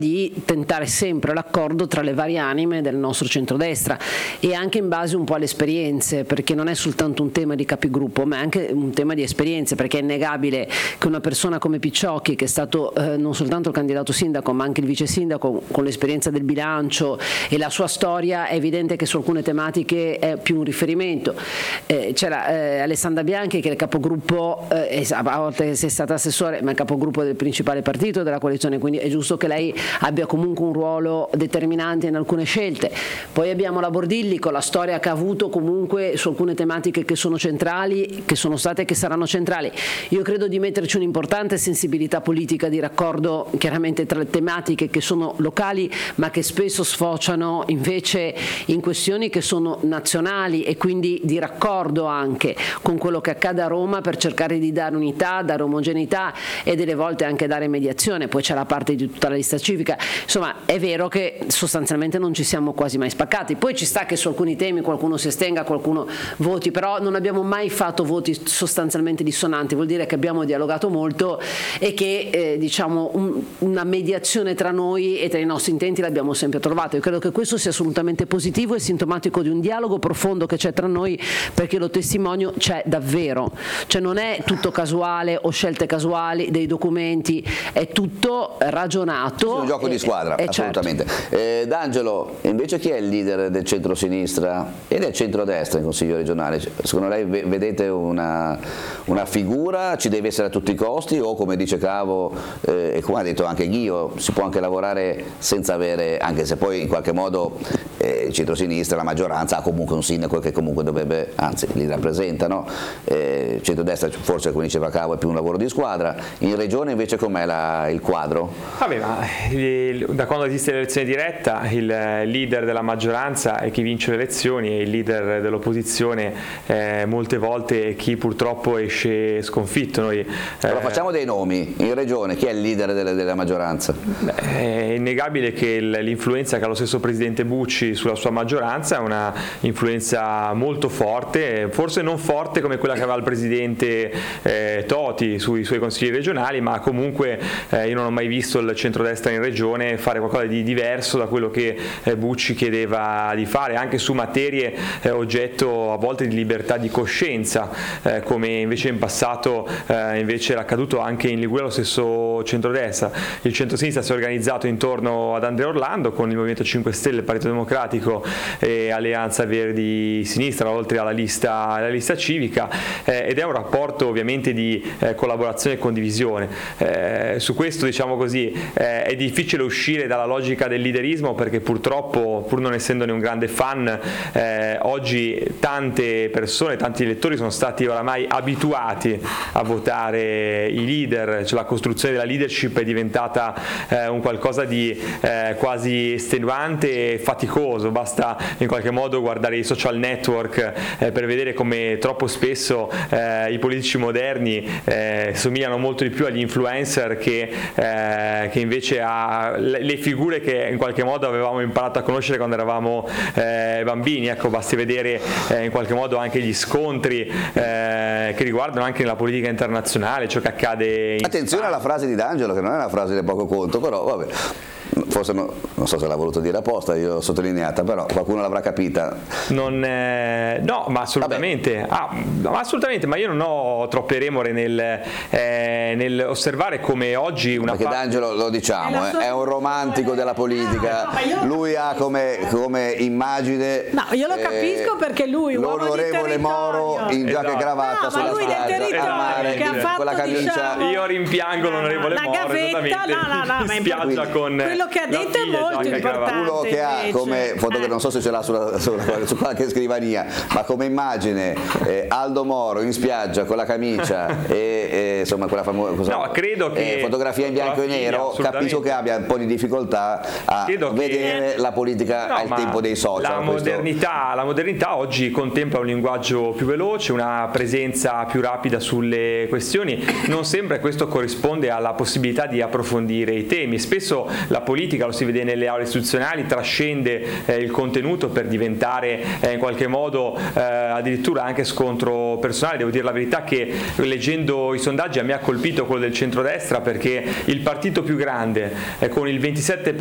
di tentare sempre l'accordo tra le varie anime del nostro centrodestra, e anche in base un po' alle esperienze, perché non è soltanto un tema di capigruppo, ma è anche un tema di esperienze, perché è innegabile che una persona come Picciocchi, che è stato non soltanto il candidato sindaco ma anche il vice sindaco, con l'esperienza del bilancio e la sua storia, è evidente che su alcune tematiche è più un riferimento. C'era Alessandra Bianchi, che è il capogruppo, a volte è stata assessore, ma è il capogruppo del principale partito della coalizione, quindi è giusto che lei abbia comunque un ruolo determinante in alcune scelte. Poi abbiamo la Bordilli, con la storia che ha avuto comunque su alcune tematiche che sono centrali, che sono state e che saranno centrali. Io credo di metterci un'importante sensibilità politica di raccordo, chiaramente tra le tematiche che sono locali ma che spesso sfociano invece in questioni che sono nazionali, e quindi di raccordo anche con quello che accade a Roma, per cercare di dare unità, dare omogeneità e delle volte anche dare mediazione. Poi c'è la parte di tutta la lista civica. Insomma, è vero che sostanzialmente non ci siamo quasi mai spaccati. Poi ci sta che su alcuni temi qualcuno si astenga, qualcuno voti, però non abbiamo mai fatto voti sostanzialmente dissonanti. Vuol dire che abbiamo dialogato molto e che una mediazione tra noi e tra i nostri intenti l'abbiamo sempre trovata. Io credo che questo sia assolutamente positivo e sintomatico di un dialogo profondo che c'è tra noi, perché lo testimonio c'è davvero, cioè non è tutto casuale o scelte casuali dei documenti, è tutto ragionato. È un gioco di squadra, assolutamente. Certo. D'Angelo, invece chi è il leader del centro-sinistra e del centro-destra in Consiglio regionale? Secondo lei vedete una figura, ci deve essere a tutti i costi, o come dice Cavo e come ha detto anche Ghio, si può anche lavorare senza avere, anche se poi in qualche modo il centro-sinistra, la maggioranza ha comunque un sindaco che comunque dovrebbe, anzi li rappresenta, no? Centro-destra forse, come diceva Cavo, è più un lavoro di squadra. In regione invece com'è il quadro? Vabbè, ma da quando esiste l'elezione diretta il leader della maggioranza è chi vince le elezioni, e il leader dell'opposizione molte volte è chi purtroppo esce sconfitto. Però facciamo dei nomi. In regione chi è il leader della maggioranza? È innegabile che l'influenza che ha lo stesso presidente Bucci sulla sua maggioranza è una influenza molto forte, forse non forte come quella che aveva il presidente Toti sui suoi consigli regionali, ma comunque io non ho mai visto il centrodestra in regione fare qualcosa di diverso da quello che Bucci chiedeva di fare, anche su materie oggetto a volte di libertà di coscienza, come invece in passato invece era accaduto anche in Liguria lo stesso centrodestra. Il centrosinistra si è organizzato intorno ad Andrea Orlando con il Movimento 5 Stelle, il Partito Democratico e Alleanza Verdi Sinistra, oltre alla lista civica, ed è un rapporto ovviamente di collaborazione e condivisione. Su questo, diciamo così, è difficile uscire dalla logica del leaderismo, perché purtroppo, pur non essendone un grande fan, oggi tante persone, tanti elettori sono stati oramai abituati a votare i leader, cioè la costruzione della leadership è diventata un qualcosa di quasi estenuante e faticoso. Basta in qualche modo guardare i social network per vedere come troppo spesso i politici moderni somigliano molto di più agli influencer che invece a le figure che in qualche modo avevamo imparato a conoscere quando eravamo bambini. Ecco, basti vedere in qualche modo anche gli scontri che riguardano anche la politica internazionale, ciò che accade in Attenzione alla frase di D'Angelo, che non è una frase di poco conto, però vabbè. Forse non so se l'ha voluto dire apposta, io l'ho sottolineata, però qualcuno l'avrà capita. No, ma assolutamente. Assolutamente, ma io non ho troppe remore nel osservare come oggi una Perché D'Angelo, lo diciamo, è un romantico della politica. Lui ha come immagine. No, io lo capisco, perché lui, l'onorevole Moro in giacca e cravatta sulla spiaggia, che ha fatto, con la camicia. Io rimpiango l'onorevole Moro in spiaggia con quello che ha detto è molto importante. Uno che ha come fotografia, non so se ce l'ha su qualche scrivania, ma come immagine Aldo Moro in spiaggia con la camicia e insomma quella famosa fotografia in bianco e nero, capisco che abbia un po' di difficoltà a vedere la politica al tempo dei social. La modernità oggi contempla un linguaggio più veloce, una presenza più rapida sulle questioni. Non sempre questo corrisponde alla possibilità di approfondire i temi. Spesso la politica, lo si vede nelle aule istituzionali, trascende il contenuto per diventare in qualche modo addirittura anche scontro personale. Devo dire la verità che leggendo i sondaggi a me ha colpito quello del centrodestra, perché il partito più grande con il 27%